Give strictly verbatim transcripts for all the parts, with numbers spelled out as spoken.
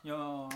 や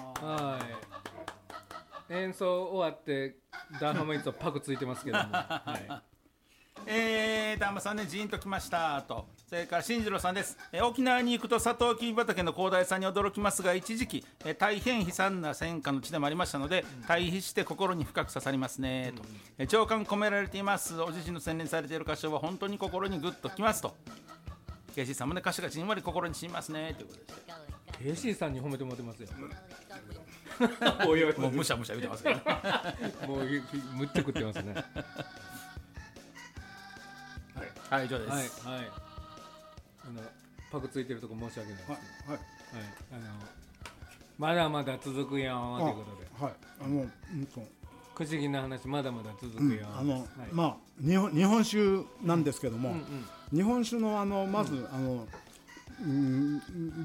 はい演奏終わってダーハマイツはパクついてますけども、はいえー、ダーマさんねジーンときましたと。それから進次郎さんです、えー、沖縄に行くとサトウキビ畑の広大さんに驚きますが一時期、えー、大変悲惨な戦火の地でもありましたので、うん、対比して心に深く刺さりますねと、うんえー、長官込められていますおじじの洗練されている歌唱は本当に心にグッときますと。ケーシーさんもね歌詞がじんわり心にしますねということでした。 ケーシーさんに褒めてもらってますよおいおいもうむしゃむしゃ言ってますけどもうむっちゃ食ってますねはい、以上です。 はい、はい、あのパクついてるとこ申し訳ないですけど、はい、はい、あのまだまだ続くよということで、 はい、あの、うんと、 不思議な話まだまだ続くよ、 うん、あの、 はい、 まあ日本日本酒なんですけども、うんうん、日本酒のあのまず、うん、あの、うん、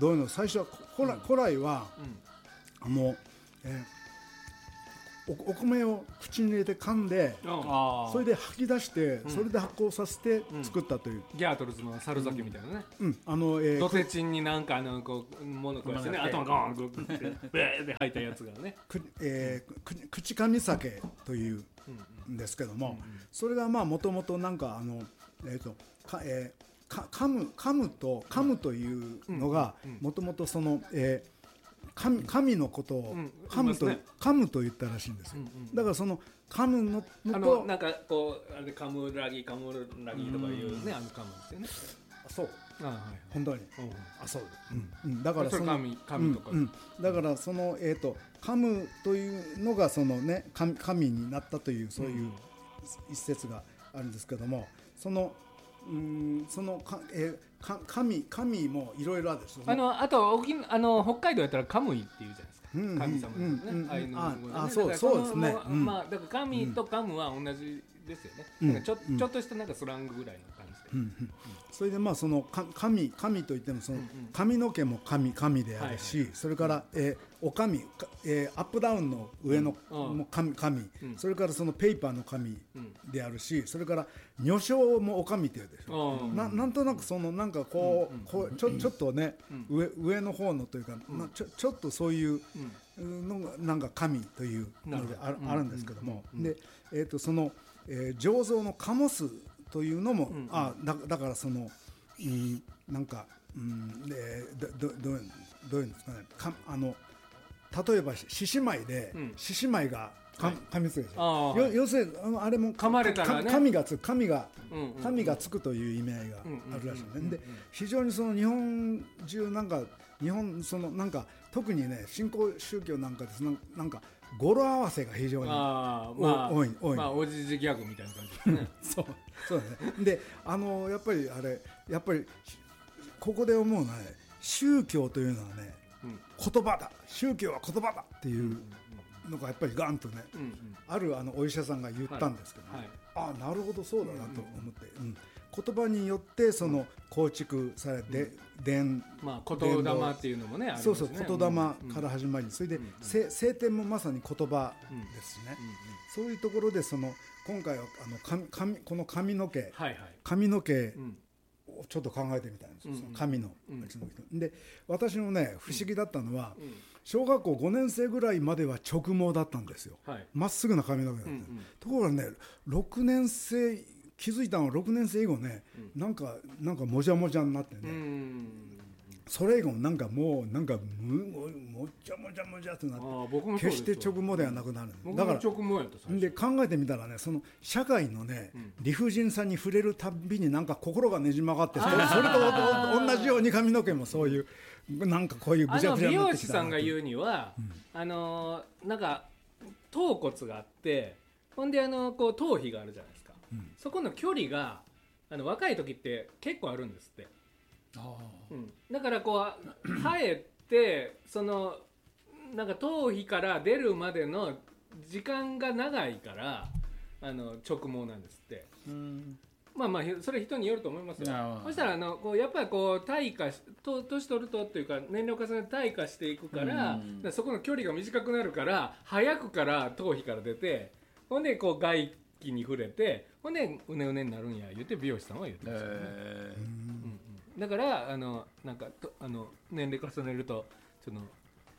どういうの最初は古来、古来は、うん、もう、えーお, お米を口に入れて噛んで、うん、それで吐き出して、うん、それで発酵させて作ったという、 うん、ギャートルズの猿酒みたいなね、 うん、あの、えー、 ドテチンになんかあのこう物食わしてね頭ゴーングッてベーって吐いたやつがねく、えー、口噛み酒というんですけども、うんうん、それがまあもともとなんかあのえっ、ー、とか、えー、か噛む噛むと噛むというのがもともとその、えー神, 神のことを噛むと、うんね、噛むと言ったらしいんですよ、うんうん、だからその噛むのとあのなんかこうあれカムラギカムラギとかいうね、うん、あの噛むんですよね。 あそうあ、はい、本当に、うん、あそう、うんうん、 だからその神神とか、 うんうん、だからそのえっ、ー、と噛むというのがそのね 神, 神になったというそういう一節があるんですけども、そのうんそのか、えー、か神神もいろいろあるでしょ。 あのあと沖あの北海道やったらカムイっていうじゃないですか、うん、神様ですね、 うん、 ああいうのあね、 あそうそうですね、 うん、まあだから神とカムは同じですよね、うん、だからち ょ, ちょっとしたなんかスラングぐらいの感じで、うんうん、 それでまあその神神といってもその髪の毛も神神であるし、はいはい、それから、えー、お神、えー、アップダウンの上の、うん、も神神、うん、それからそのペーパーの神であるし、それから女性もお神っていうでしょ、うん、な, なんとなくそのなんかこう、うん、こうち ょ, ちょっとね、うん、上, 上の方のというか、うん、ち, ょちょっとそういうのがなんか神というので あ, あるんですけども、うん、で、えー、とその、えー、醸造のカモスというのも、うん、あ だ, だからその、うん、なんか、うんえー、ど, ど, どういうんですかねかあの例えば獅子舞で獅子舞がか噛みつくでしょ、はい、要するに あ, のあれも噛まれたらね神がつく神が、うんうん、神がつくという意味合いがあるらしいね、うんうん、で非常にその日本中なんか日本そのなんか特にね新興宗教なんかですななんか語呂合わせが非常にあ、まあ、 多い多いまあおじじギャグみたいな感じですねそうそうだねであのやっぱりあれやっぱりここで思うのはね宗教というのはね、うん、言葉だ宗教は言葉だっていうのがやっぱりガンとね、うんうん、あるあのお医者さんが言ったんですけど、ねはいはい、ああなるほどそうだなと思って、うんうんうん、言葉によってその構築されて、うん、伝まあ言霊っていうのもねありますね。 そうそう言霊から始まり、うん、それで、うんうん、聖典もまさに言葉ですしね、うんうんうん、そういうところでその今回はあの髪髪この髪の毛、はいはい、髪の毛、うんちょっと考えてみたんですよ、うんうん、その神の、うんうん、で私のね不思議だったのは、うん、小学校ごねん生ぐらいまでは直毛だったんですよ、はい、まっすぐな髪の毛だった、うんうん、ところがねろくねん生気づいたのはろくねん生以後ね、うん、なんかなんかもじゃもじゃになってね、うんそれ以後なんかもうなんかむもちゃもちゃもちゃってなって決して直毛ではなくなる、 だから直毛やった最初で考えてみたらねその社会のね、うん、理不尽さに触れるたびになんか心がねじ曲がってそれと同じように髪の毛もそういうなんかこういうぐちゃぐちゃになってきたな。 あの美容師さんが言うには、うん、あのなんか頭骨があってほんであのこう頭皮があるじゃないですか、うん、そこの距離があの若い時って結構あるんですって。あうん、だからこう生えてそのなんか頭皮から出るまでの時間が長いからあの直毛なんですって。うんまあまあそれ人によると思いますよ。そしたらあのこうやっぱりこう退化しと年取るとというか年齢を重ねて退化していくから、うん、からそこの距離が短くなるから早くから頭皮から出てほんでこう外気に触れてほんでうねうねになるんや言って美容師さんは言ってましたね。えーうんだからあのなんかとあの年齢重ねるとその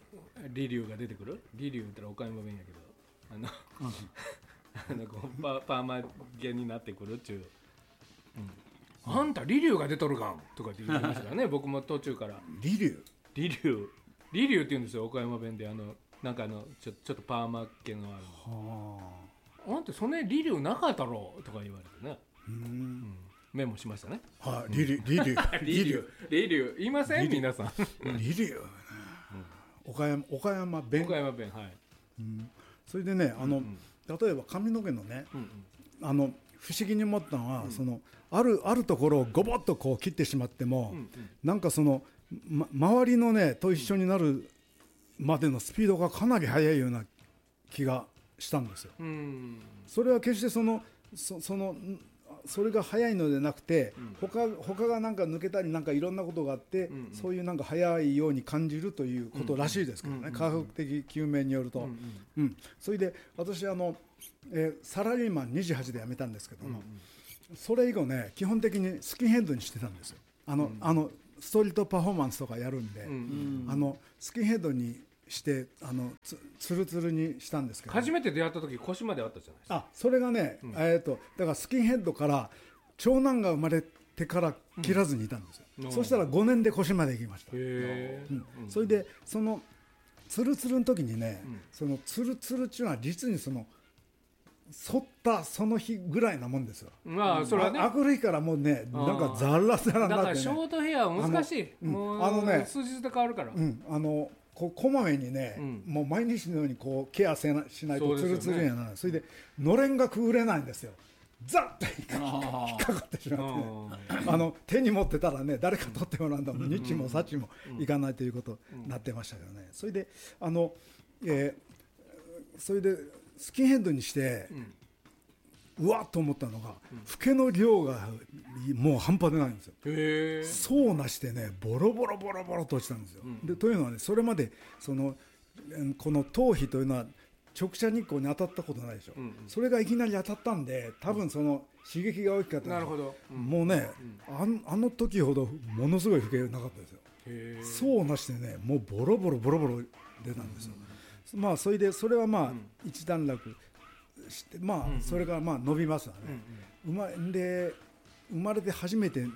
リリュウが出てくる。リリュウ言ったら岡山弁やけど、あのあのこう パ, パーマ毛になってくるっちゅう、うん、あんたリリュウが出とるがんとかって言ってましたからね僕も途中からリリュウリリュウリリュウって言うんですよ岡山弁で。あのなんかあのちょちょっとパーマ毛のあるの、はあ、あんたそれリリュウなかったろとか言われてね、うん、うん、メモしましたね。 はい、リリュウリリュウリリュウリリュウ言いません皆さんリリュウ、うん、岡山岡山弁岡山弁はい、 うん、それでねあの、うんうん、例えば髪の毛のね、うんうん、あの不思議に思ったのは、うん、そのあるあるところをゴボッとこう切ってしまっても、うんうん、なんかその、ま、周りのねと一緒になるまでのスピードがかなり速いような気がしたんですよ、うん、それは決してその そ, そのそれが速いのでなくて、うん、他, 他がなんか抜けたりなんかいろんなことがあって、うんうん、そういうなんか速いように感じるということらしいですけどね、うんうん、科学的究明によると、うんうんうん、それで私あの、えー、サラリーマンにじゅうはちで辞めたんですけども、うんうん、それ以後ね基本的にスキンヘッドにしてたんですよ。あの、うん、あのストリートパフォーマンスとかやるんで、うんうん、あのスキンヘッドにしてあの つ, つるつるにしたんですけど、 初めて出会った時腰まであったじゃないですか。 あそれがね、うん、えー、とだからスキンヘッドから長男が生まれてから切らずにいたんですよ、うん、そしたらごねんで腰まで行きました。へ、うん、それでそのつるつるの時にね、うん、そのつるつるっていうのは実にその反ったその日ぐらいなもんですよ。 まあそれはね、 あくる日からもうねなんかザラザラになって、ね、 だからショートヘアは難しい。あの、もうあの、ね、数日で変わるから、うん、あのこ, こまめにね、うん、もう毎日のようにこうケアせなしないとツルツルにはならない。 そ, れでのれんがくぐれないんですよ。ザッと引っかかってしまって、ね、あの手に持ってたらね誰か取ってもらうんだもん、日もさちもいかないということになってましたけどね。それであの、えー、それでスキンヘッドにして、うん、うわっと思ったのが、うん、フケの量がもう半端でないんですよ。へそうなしてねボロボロボロボロと落ちたんですよ、うん、でというのはねそれまでそのこの頭皮というのは直射日光に当たったことないでしょ、うんうん、それがいきなり当たったんで多分その刺激が大きかった。 なるほど、 うん、もうね、うん、あ, あの時ほどものすごいフケなかったですよ。へそうなしてねもうボロボロボロボロ出たんですよ、うん、まあそれでそれはまあ一段落してまあそれがまあ伸びますわね、うんうん、生まで生まれて初めての、うん、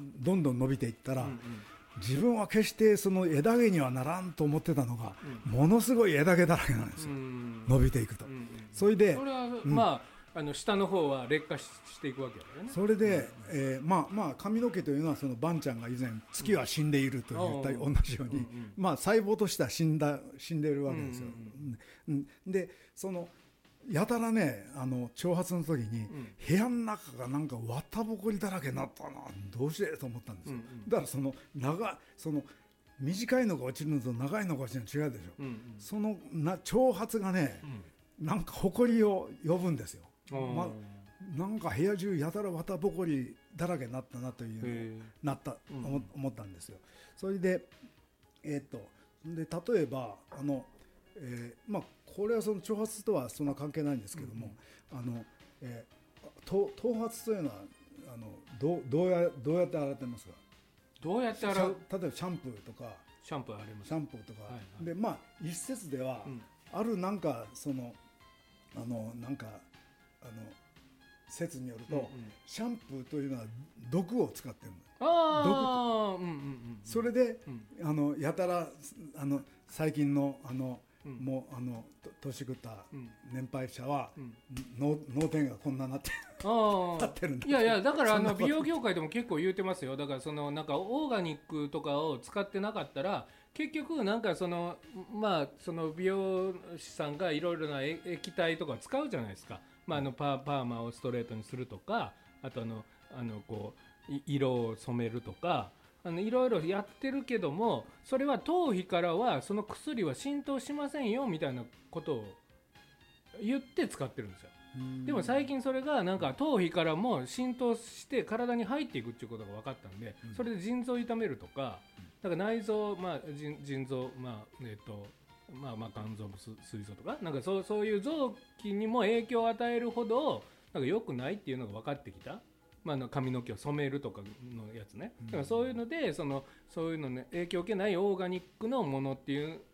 どんどん伸びていったら、うんうん、自分は決してその枝毛にはならんと思ってたのが、うん、ものすごい枝毛だらけなんですよ、うん、伸びていくと、うんうん、それでそれは、うん、まあ、あの下の方は劣化 し, していくわけだよね。 それで、えー、まあまあ髪の毛というのはそのバンちゃんが以前月は死んでいると言った同じように、うんうん、まあ細胞としては死んだ死んでいるわけですよ、うんうんうん、でそのやたらねあの長髪の時に、うん、部屋の中がなんか綿ぼこりだらけになったなどうしてと思ったんですよ、うんうん、だからその長その短いのが落ちるのと長いのが落ちるの違うでしょ、うんうん、そのな長髪がね、うん、なんかほこりを呼ぶんですよ、ま、なんか部屋中やたら綿ぼこりだらけになったなというなった、うん、思ったんですよ。それでえー、っとで例えばあの、えー、まあこれはその長髪とはそんな関係ないんですけども、うん、あの、えー、頭髪というのはあの ど, ど, うやどうやって洗ってますか。 どうやって洗う。 例えばシャンプーとかシャンプーあります。 シャンプーとか、はいはい、でまあ一説では、うん、あるなんかそのあのなんかあの説によると、うんうん、シャンプーというのは毒を使ってるの。 あ毒、うんうんうん、 それで、うん、あのやたらあの最近のあのうん、もうあの年食った年配者は、うん、脳, 脳天がこんななってなってるんだ。 いやいやだからあの美容業界でも結構言うてますよ。だからそのなんかオーガニックとかを使ってなかったら結局なんかそのまあその美容師さんがいろいろな液体とか使うじゃないですか。まああの パ, パーマをストレートにするとか、あとあのあのこう色を染めるとか。あのいろいろやってるけどもそれは頭皮からはその薬は浸透しませんよみたいなことを言って使ってるんですよ。でも最近それがなんか頭皮からも浸透して体に入っていくっていうことが分かったんで、それで腎臓を痛めるとか、だから内臓、まあ、腎, 腎臓、まあえーとまあ、まあ肝臓も膵臓とかなんかそう、そういう臓器にも影響を与えるほどなんか良くないっていうのが分かってきた。まあ、の髪の毛を染めるとかのやつね。だからそういうのでそのそういうのね影響を受けないオーガニックのものっていう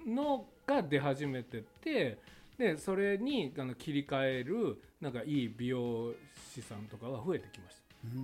のが出始めてて、でそれにあの切り替えるなんかいい美容師さんとかが増えてきました。うんうん、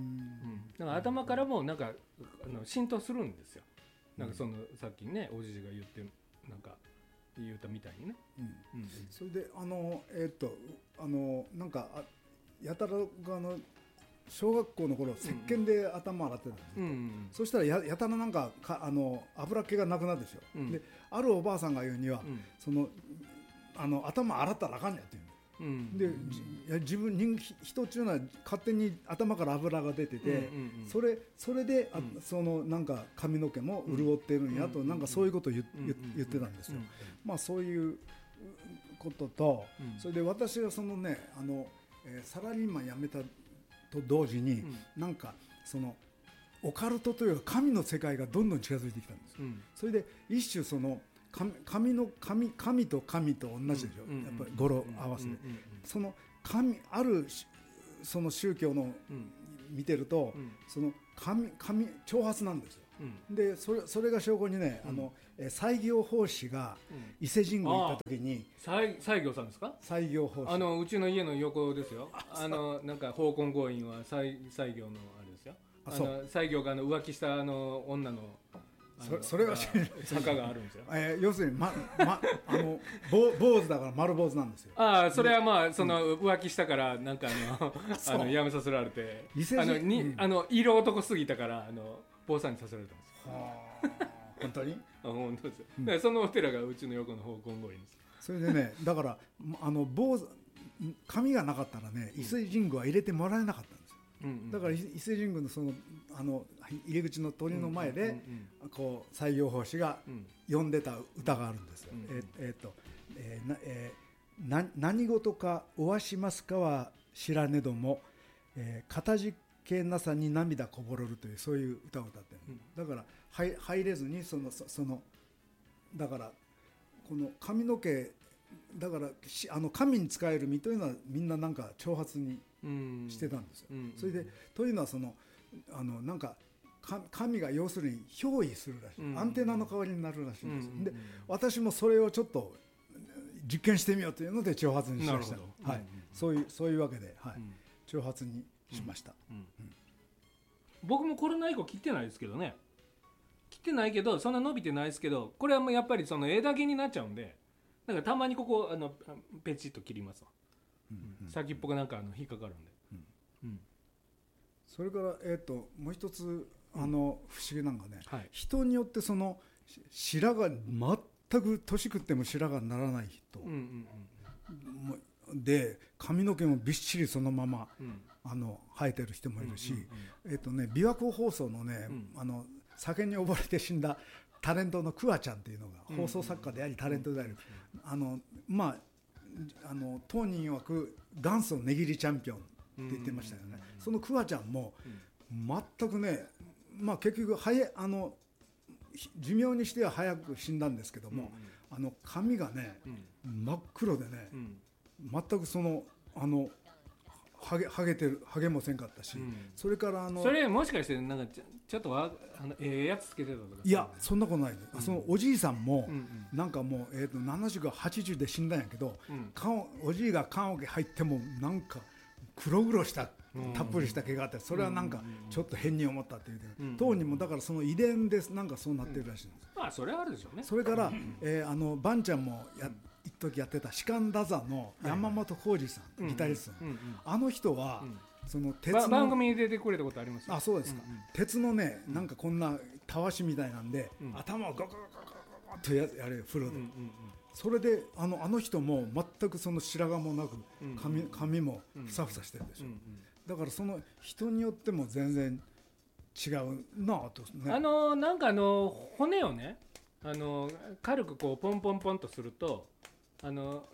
だから頭からもなんかあの浸透するんですよ。なんかそのさっきねおじじが言ってなんか言ったみたいにね、うんうん、それであのえー、っとあのなんかあやたらがあの小学校の頃石鹸で頭洗ってたんですよ、うんうん、そしたら や, やたらなんかかあの油っ気がなくなるでしょ、うん、であるおばあさんが言うには、うん、そのあの頭洗ったらあかんやっていう、うん、で自分人人っていうのは勝手に頭から油が出てて、うんうんうん、それそれであ、うん、そのなんか髪の毛も潤ってるんやと、うん、なんかそういうことを 言, 言, 言ってたんですよ、うんうん、まあそういうことと、うん、それで私がそのねあの、えー、サラリーマン辞めたと同時に、うん、なんかそのオカルトというか神の世界がどんどん近づいてきたんです、うん、それで一種その神の 神, 神と神と同じでしょ、うん、やっぱり語呂合わせで、うん、その神あるその宗教の見てると、うん、その 神, 神挑発なんですよ、うん、で そ, れそれが証拠にね、うん、あの西行法師が伊勢神宮行った時に、 西行さんですか？ 西行法師、 あのうちの家の横ですよ。あのなんか宝根強引は西西行のあれですよ。あの西行があの浮気したあの女のそ, それは知らない坂があるんですよ、 えー、要するに、まま、あの坊主だから丸坊主なんですよ。 ああそれはまあその浮気したからなんかあのあのやめさせられてあのに、うん、あの色男すぎたからあの坊さんにさせられたんですよ。 は本当にあ本当ですよ、うん、だからそのお寺がうちの横の宝根強引です。 それでねだからあの坊主髪がなかったらね伊勢神宮は入れてもらえなかったんですよ、うんうん、だから伊勢神宮のそのあの入り口の鳥の前で、うんうんうん、こう西行法師が呼んでた歌があるんですよ、うんうん、えーえーとえーなえー、な何事かおわしますかは知らねども、えー、かたじけなさに涙こぼれるというそういう歌を歌ってる、うん、だから入, 入れずにそのそのだからこの髪の毛だからあの神に仕える身というのはみんななんか挑発にしてたんですよ、うんうん、それでというのはそのあのなんか神が要するに憑依するらしい、うん、アンテナの代わりになるらしいんです、うん、で私もそれをちょっと実験してみようというので挑発にしました、はい、そういうそういうわけで、はい、うん、挑発にしました、うんうん、 僕もコロナ以降切ってないですけどね切ってないけどそんな伸びてないですけどこれはもうやっぱりその枝毛になっちゃうんでだからたまにここあのペチッと切りますわ、うんうん、先っぽがなんかあの引っかかるんで、うんうん、 それから、えー、ともう一つあの不思議なのがね、はい、人によってその白髪全く年食っても白髪にならない人、うんうんうん、で髪の毛もびっしりそのまま、うん、あの生えてる人もいるし、うんうんうん、えーとね、琵琶湖放送のね、うん、あの酒に溺れて死んだタレントのクワちゃんっていうのが放送作家でありタレントである、あのまああの当人曰く元祖値切りチャンピオンって言ってましたよね。そのクワちゃんも全くね、まあ、結局はやあの寿命にしては早く死んだんですけども、あの髪がね真っ黒でね、全くそのあのハゲ、ハゲてるハゲもせんかったし、うん、それからあのそれもしかしてなんかちょ、ちょっとわあのええやつつけてたとか。 いやそんなことないで、うん、そのおじいさんも、うんうん、なんかもう、えー、とななじゅうかはちじゅうで死んだんやけど、うん、顔おじいが棺桶入ってもなんか黒々したたっぷりした毛があって、それはなんかちょっと変に思ったっていう、うん、当人もだからその遺伝でなんかそうなってるらしいんです、 うん、まあそれはあるでしょうね。 それから、えー、あのバンちゃんもや一時やってた士官太座の山本浩二さん、はいはい、ギタリスト、うんうんうん、あの人は、うん、その鉄の番組に出てくれたことありますよ。 あ、そうですか、うんうん、鉄のね、なんかこんなたわしみたいなんで、うん、頭をゴゴゴゴゴゴと や, やれ風呂で、うんうんうん、それであのあの人も全くその白髪もなく 髪, 髪もふさふさしてるでしょ、うんうんうん、だからその人によっても全然違うなと、ね、 あのなんかあの骨をねあの軽くこうポンポンポンとするとあの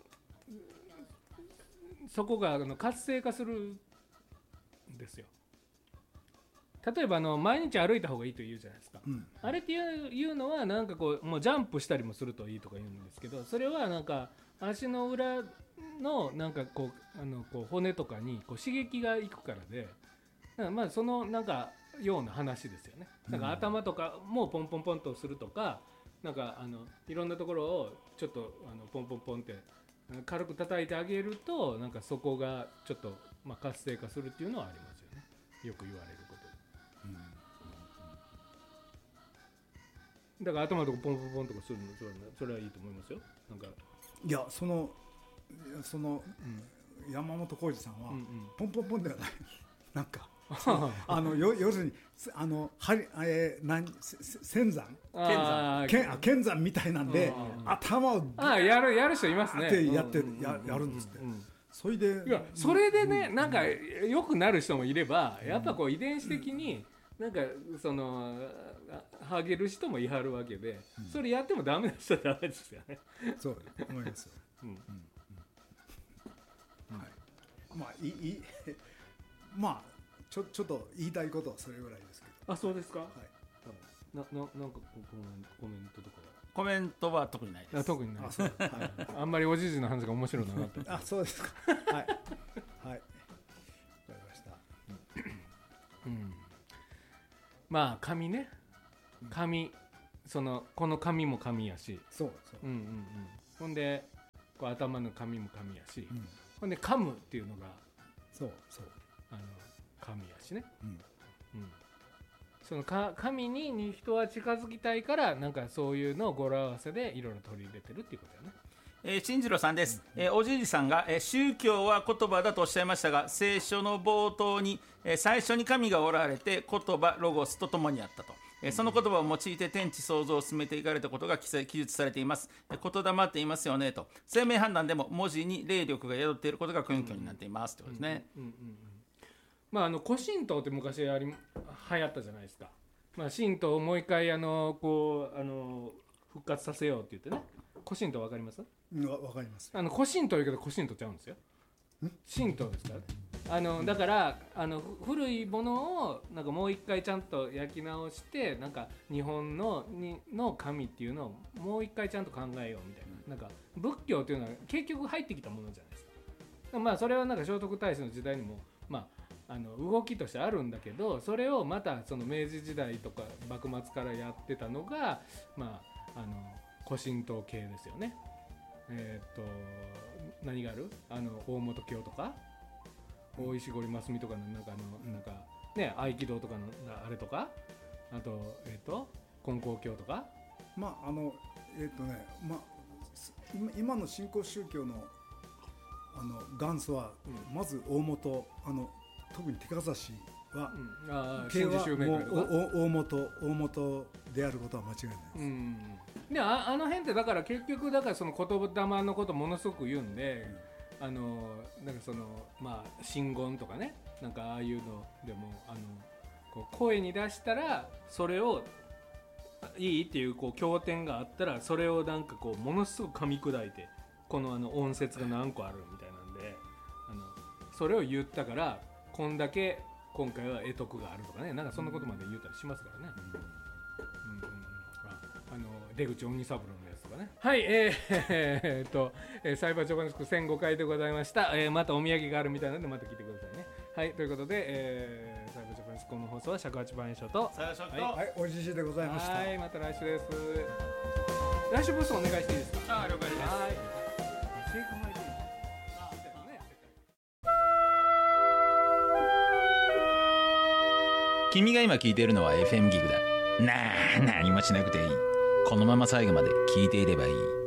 そこがあの活性化するんですよ。例えばあの毎日歩いた方がいいと言うじゃないですか、うん、あれっていういうのはなんかこうもうジャンプしたりもするといいとか言うんですけど、それはなんか足の裏のなんかこうあのこう骨とかにこう刺激がいくからで、だからまあそのなんかような話ですよね。だから頭とかもポンポンポンとするとか、 なんかあのいろんなところをちょっとあのポンポンポンって軽く叩いてあげるとなんかそこがちょっと、まあ、活性化するっていうのはありますよね。よく言われること、うん、だから頭のとこポンポンポンとかするのそれは、それはいいと思いますよ。なんかいやそのその、うん、山本浩二さんは、うんうん、ポンポンポンではないなんかあのよ要するにあのはり、えー、何仙山剣山剣山みたいなんで頭をあやるやる人いますねってやってる、うん、や, やるんですって、うんうん、それでいやそれでね、うん、なんか良くなる人もいれば、うん、やっぱこう遺伝子的になんかそのハゲる人もいはるわけで、うん、それやってもダメな人はダメですよね。 そう思いますよ、うんうんうん、はいまあいいまあちょ, ちょっと言いたいことはそれぐらいですけど。 あ、そうですか。はい。なななんかコメントとかコメントは特にないです。 あ特にないです。あ, はい、あんまりおじじの話が面白いなかった。 あ、そうですか。はいはい。わかりました。 うん。まあ紙ね。紙そのこの紙も紙やし。 そうそう。 うんうんうん。ほんでこう頭の紙も紙やし。うん、ほんで噛むっていうのが。 そうそう。 あの神やしね、うんうん、そのか神に人は近づきたいからなんかそういうのを語呂合わせでいろいろ取り入れてるっていうことだよね。 えー、進次郎さんです、うんえー、おじいじさんが、えー、宗教は言葉だとおっしゃいましたが聖書の冒頭に、えー、最初に神がおられて言葉ロゴスと共にあったと、えー、その言葉を用いて天地創造を進めていかれたことが記載記述されています、えー、言霊って言いますよねと生命判断でも文字に霊力が宿っていることが根拠になっていますということですね。 うんうんうんうんまあ、あの古神道って昔あり流行ったじゃないですか、まあ、神道をもう一回あのこうあの復活させようって言ってね。古神道わかります？ わかります。 あの古神道言うけど古神道ちゃうんですよ。神道ですからね。あのだからあの古いものをなんかもう一回ちゃんと焼き直してなんか日本のにの神っていうのをもう一回ちゃんと考えようみたいな。なんか仏教っていうのは結局入ってきたものじゃないですか。まあそれはなんか聖徳太子の時代にもまああの動きとしてあるんだけどそれをまたその明治時代とか幕末からやってたのがまああの古神道系ですよね。えっと何があるあの大本教とか大石堀真澄とかのなんかのなんかね合気道とかのあれとかあとえっと金光教とかまああのえっとねまあ今の新興宗教のあの元祖は、うん、まず大本あの特に手かざしは、うん、あ系はもう大本大本であることは間違いないです、うん、 で あ, あの辺ってだから結局だからその言霊のことものすごく言うんで、うん、あのなんかそのまあ真言とかねなんかああいうのでもあのこう声に出したらそれをいいっていうこう経典があったらそれをなんかこうものすごく噛み砕いてこのあの音節が何個あるみたいなんであのそれを言ったからこんだけ今回は得得があるとかねなんかそんなことまで言うたりしますからね、うんうんうん、あの出口鬼三郎のやつとかねはいえー、えー、っと、えー、サイバーチョコネスクせんごかいでございました、えー、またお土産があるみたいなのでまた聞いてくださいねはいということで、えー、サイバーチョコネスクこの放送は尺八番演唱とさよしょと、 はい、はい、おじじでございましたはいまた来週です来週ブースお願いしていいですかあ了解ですはい君が今聞いているのは エフエム ギグだなあ何もしなくていいこのまま最後まで聞いていればいい